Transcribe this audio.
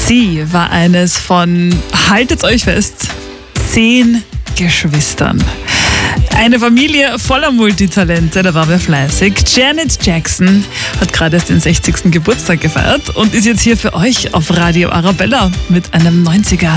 Sie war eines von, haltet euch fest, 10 Geschwistern. Eine Familie voller Multitalente, da war wer fleißig. Janet Jackson hat gerade erst den 60. Geburtstag gefeiert und ist jetzt hier für euch auf Radio Arabella mit einem 90er.